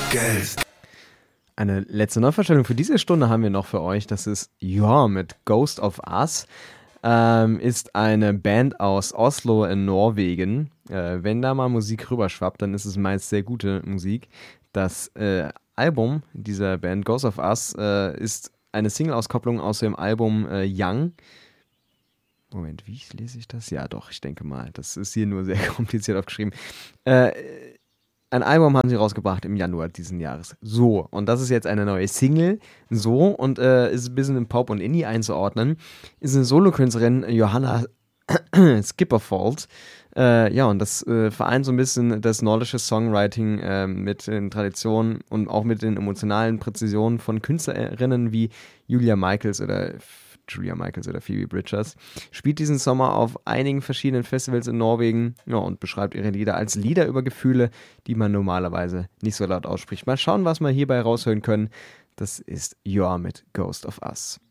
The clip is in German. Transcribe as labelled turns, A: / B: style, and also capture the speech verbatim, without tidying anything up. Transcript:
A: Geld.
B: Eine letzte Neuvorstellung für diese Stunde haben wir noch für euch. Das ist Ja mit Ghost of Us. Ähm, ist eine Band aus Oslo in Norwegen. Äh, wenn da mal Musik rüberschwappt, dann ist es meist sehr gute Musik. Das äh, Album dieser Band Ghost of Us äh, ist eine Single-Auskopplung aus dem Album äh, Young. Moment, wie lese ich das? Ja, doch, ich denke mal. Das ist hier nur sehr kompliziert aufgeschrieben. Äh, ein Album haben sie rausgebracht im Januar diesen Jahres. So, und das ist jetzt eine neue Single. So, und äh, ist ein bisschen im Pop und Indie einzuordnen. Ist eine Solokünstlerin, Johanna Skipperfold. Äh, ja, und das äh, vereint so ein bisschen das nordische Songwriting äh, mit den Traditionen und auch mit den emotionalen Präzisionen von Künstlerinnen wie Julia Michaels oder Julia Michaels oder Phoebe Bridgers, spielt diesen Sommer auf einigen verschiedenen Festivals in Norwegen, ja, und beschreibt ihre Lieder als Lieder über Gefühle, die man normalerweise nicht so laut ausspricht. Mal schauen, was wir hierbei raushören können. Das ist Ja mit Ghost of Us.